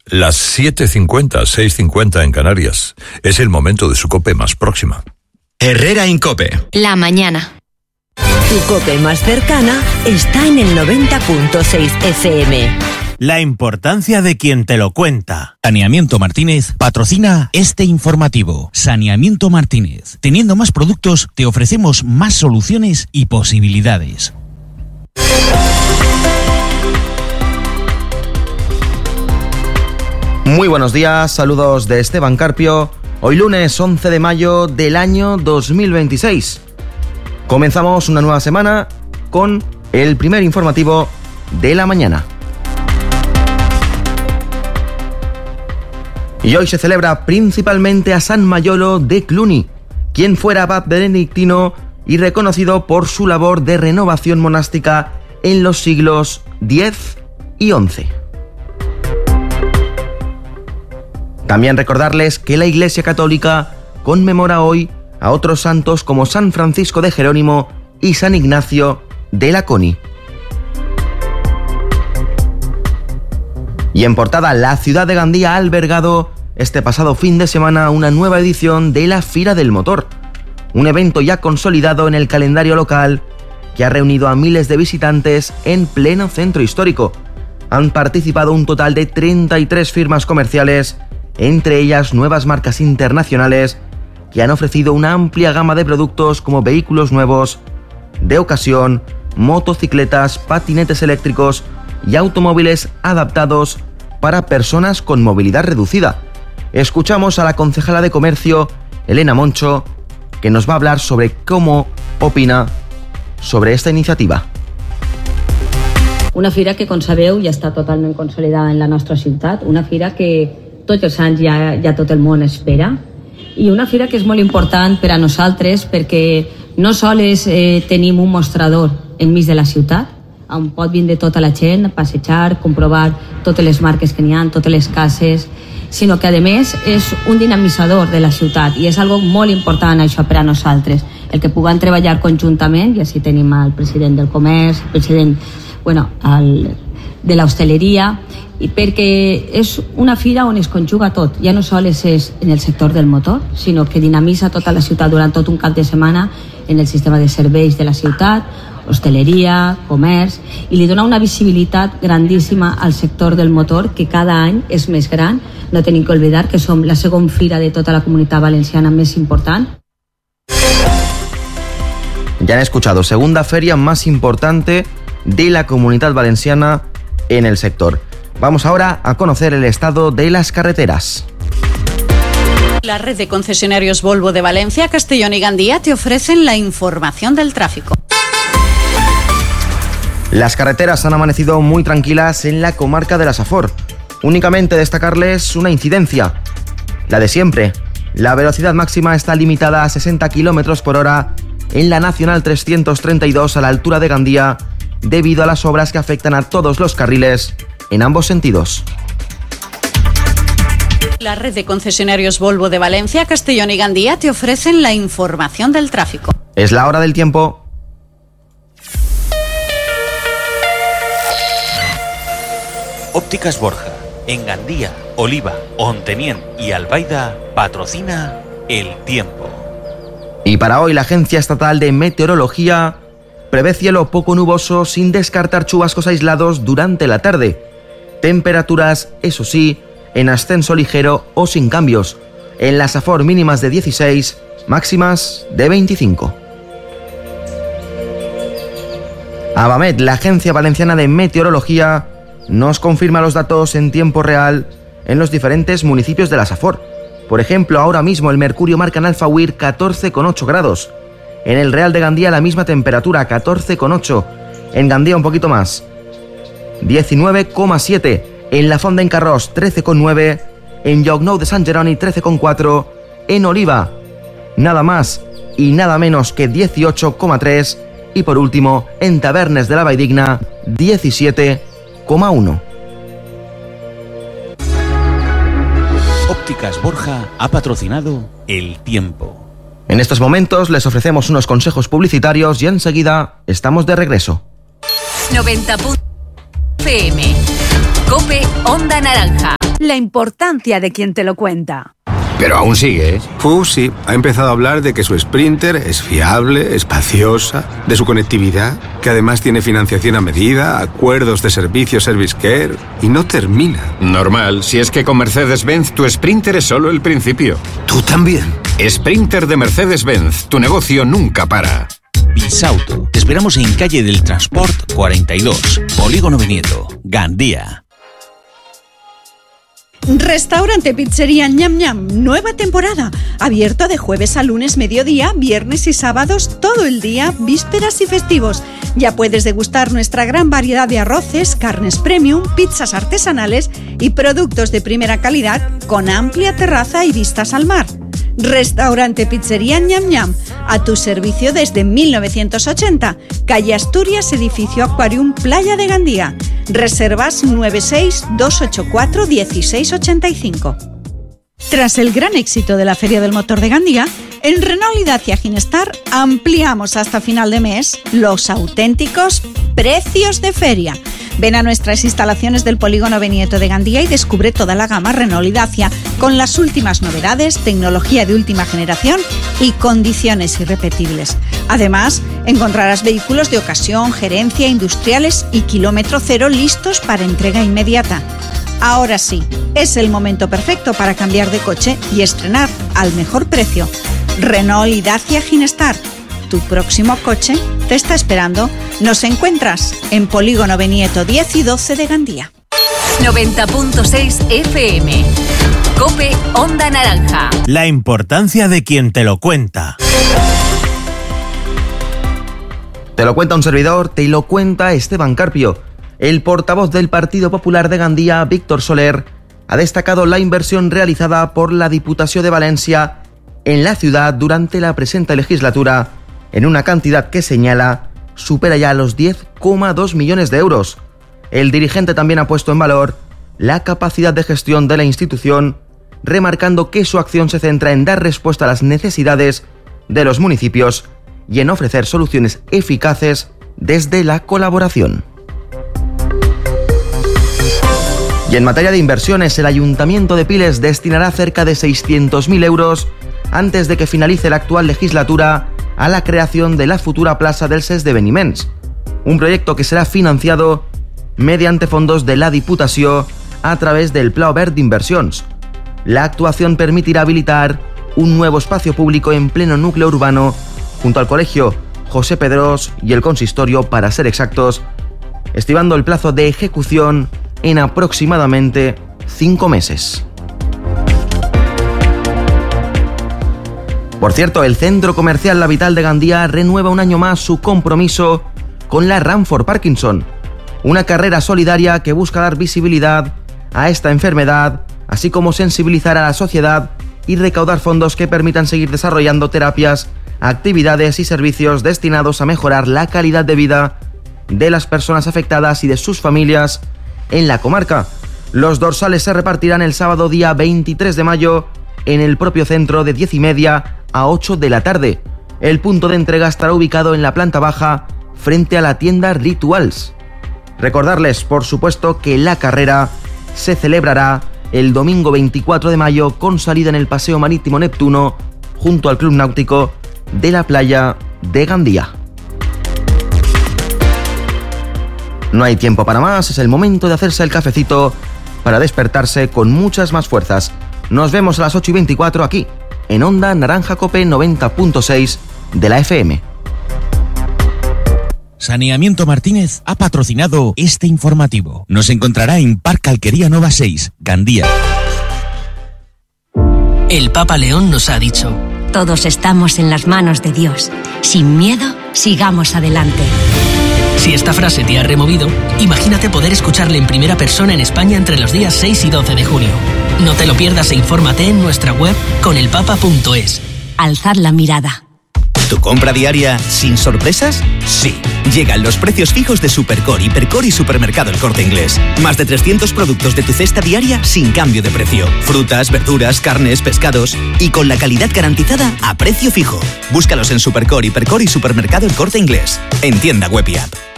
Las 7:50, 6:50 en Canarias. Es el momento de su COPE más próxima. Herrera Incope. La mañana. Tu COPE más cercana está en el 90.6 FM. La importancia de quien te lo cuenta. Saneamiento Martínez patrocina este informativo. Saneamiento Martínez. Teniendo más productos, te ofrecemos más soluciones y posibilidades. Muy buenos días, saludos de Esteban Carpio. Hoy lunes 11 de mayo del año 2026. Comenzamos una nueva semana con el primer informativo de la mañana. Y hoy se celebra principalmente a San Mayolo de Cluny, quien fuera abad benedictino y reconocido por su labor de renovación monástica en los siglos X y XI. También recordarles que la Iglesia Católica conmemora hoy a otros santos como San Francisco de Jerónimo y San Ignacio de Laconi. Y en portada, la ciudad de Gandía ha albergado este pasado fin de semana una nueva edición de la Fira del Motor, un evento ya consolidado en el calendario local que ha reunido a miles de visitantes en pleno centro histórico. Han participado un total de 33 firmas comerciales, entre ellas nuevas marcas internacionales que han ofrecido una amplia gama de productos como vehículos nuevos, de ocasión, motocicletas, patinetes eléctricos y automóviles adaptados para personas con movilidad reducida. Escuchamos a la concejala de Comercio, Elena Moncho, que nos va a hablar sobre cómo opina sobre esta iniciativa. Una fira que, com sabeu, ja està totalment consolidada en la nostra ciutat, una fira que tots els anys ja tot el món espera, i una fira que és molt important per a nosaltres perquè no sols tenim un mostrador enmig de la ciutat on pot vindre tota la gent a passejar, comprovar totes les marques que n'hi ha, totes les cases, sinó que a més és un dinamitzador de la ciutat i és algo molt important això per a nosaltres, el que puguem treballar conjuntament, i així tenim el president del comerç, el president de l'hostaleria, i perquè és una fira on es conjuga tot, ja no sols és en el sector del motor, sinó que dinamitza tota la ciutat durant tot un cap de setmana en el sistema de serveis de la ciutat, hostaleria, comerç, i li dona una visibilitat grandíssima al sector del motor, que cada any és més gran. No tenim que oblidar que som la segona fira de tota la comunitat valenciana més important. Ya han escuchado, segunda feria más importante de la Comunidad Valenciana en el sector. Vamos ahora a conocer el estado de las carreteras. La red de concesionarios Volvo de Valencia, Castellón y Gandía te ofrecen la información del tráfico. Las carreteras han amanecido muy tranquilas en la comarca de la Safor. Únicamente destacarles una incidencia, la de siempre. La velocidad máxima está limitada a 60 km por hora en la Nacional 332 a la altura de Gandía, debido a las obras que afectan a todos los carriles en ambos sentidos. La red de concesionarios Volvo de Valencia, Castellón y Gandía te ofrecen la información del tráfico. Es la hora del tiempo. Ópticas Borja, en Gandía, Oliva, Ontenien y Albaida, patrocina el tiempo. Y para hoy la Agencia Estatal de Meteorología prevé cielo poco nuboso sin descartar chubascos aislados durante la tarde. Temperaturas, eso sí, en ascenso ligero o sin cambios. En la Safor mínimas de 16, máximas de 25. Abamet, la Agencia Valenciana de Meteorología, nos confirma los datos en tiempo real en los diferentes municipios de la Safor. Por ejemplo, ahora mismo el mercurio marca en Alfauir 14,8 grados. En el Real de Gandía la misma temperatura, 14,8. En Gandía un poquito más, 19,7. En la Fonda en Carrós, 13,9. En Llocnou de Sant Jeroni, 13,4. En Oliva, nada más y nada menos que 18,3. Y por último, en Tavernes de la Valldigna, 17,1. Ópticas Borja ha patrocinado el tiempo. En estos momentos les ofrecemos unos consejos publicitarios y enseguida estamos de regreso. 90 FM. COPE Onda Naranja. La importancia de quien te lo cuenta. Pero aún sigue, ¿eh? Sí. Ha empezado a hablar de que su Sprinter es fiable, espaciosa, de su conectividad, que además tiene financiación a medida, acuerdos de servicio Service Care, y no termina. Normal, si es que con Mercedes-Benz tu Sprinter es solo el principio. ¿Tú también? Sprinter de Mercedes-Benz, tu negocio nunca para. Bisauto. Te esperamos en calle del Transport 42, Polígono Vinieto, Gandía. Restaurante Pizzería Ñam Ñam, nueva temporada. Abierto de jueves a lunes mediodía, viernes y sábados todo el día, vísperas y festivos. Ya puedes degustar nuestra gran variedad de arroces, carnes premium, pizzas artesanales y productos de primera calidad con amplia terraza y vistas al mar. Restaurante Pizzería Ñam Ñam, a tu servicio desde 1980. Calle Asturias, edificio Aquarium, Playa de Gandía. Reservas 96-284-1685. Tras el gran éxito de la Feria del Motor de Gandía, en Renault y Dacia Ginestar ampliamos hasta final de mes los auténticos precios de feria. Ven a nuestras instalaciones del Polígono Vinieto de Gandía y descubre toda la gama Renault y Dacia con las últimas novedades, tecnología de última generación y condiciones irrepetibles. Además, encontrarás vehículos de ocasión, gerencia, industriales y kilómetro cero listos para entrega inmediata. Ahora sí, es el momento perfecto para cambiar de coche y estrenar al mejor precio. Renault y Dacia Ginestar. Tu próximo coche te está esperando. Nos encuentras en Polígono Vinieto 10 y 12 de Gandía. 90.6 FM. COPE Onda Naranja. La importancia de quien te lo cuenta. Te lo cuenta un servidor, te lo cuenta Esteban Carpio. El portavoz del Partido Popular de Gandía, Víctor Soler, ha destacado la inversión realizada por la Diputació de Valencia en la ciudad durante la presente legislatura, en una cantidad que señala supera ya los 10,2 millones de euros. El dirigente también ha puesto en valor la capacidad de gestión de la institución, remarcando que su acción se centra en dar respuesta a las necesidades de los municipios y en ofrecer soluciones eficaces desde la colaboración. Y en materia de inversiones, el Ayuntamiento de Piles destinará cerca de 600.000 euros antes de que finalice la actual legislatura a la creación de la futura plaça dels Esdeveniments, un proyecto que será financiado mediante fondos de la Diputació a través del Pla Obert d'Inversions. La actuación permitirá habilitar un nuevo espacio público en pleno núcleo urbano junto al Colegio José Pedrós y el Consistorio, para ser exactos, estimando el plazo de ejecución en aproximadamente 5 meses. Por cierto, el Centro Comercial La Vital de Gandía renueva un año más su compromiso con la Run for Parkinson, una carrera solidaria que busca dar visibilidad a esta enfermedad, así como sensibilizar a la sociedad y recaudar fondos que permitan seguir desarrollando terapias, actividades y servicios destinados a mejorar la calidad de vida de las personas afectadas y de sus familias en la comarca. Los dorsales se repartirán el sábado día 23 de mayo en el propio centro de 10:30 a 8 de la tarde. El punto de entrega estará ubicado en la planta baja frente a la tienda Rituals. Recordarles, por supuesto, que la carrera se celebrará el domingo 24 de mayo con salida en el Paseo Marítimo Neptuno junto al Club Náutico de la Playa de Gandía. No hay tiempo para más, es el momento de hacerse el cafecito para despertarse con muchas más fuerzas. Nos vemos a las 8:24 aquí, en Onda Naranja Cope 90.6 de la FM. Saneamiento Martínez ha patrocinado este informativo. Nos encontrará en Parque Alquería Nova 6, Gandía. El Papa León nos ha dicho: todos estamos en las manos de Dios. Sin miedo, sigamos adelante. Si esta frase te ha removido, imagínate poder escucharle en primera persona en España entre los días 6 y 12 de junio. No te lo pierdas e infórmate en nuestra web conelpapa.es. Alzad la mirada. ¿Tu compra diaria sin sorpresas? Sí. Llegan los precios fijos de Supercore, Hipercore y Supermercado El Corte Inglés. Más de 300 productos de tu cesta diaria sin cambio de precio. Frutas, verduras, carnes, pescados y con la calidad garantizada a precio fijo. Búscalos en Supercore, Hipercore y Supermercado El Corte Inglés. En tienda web y app.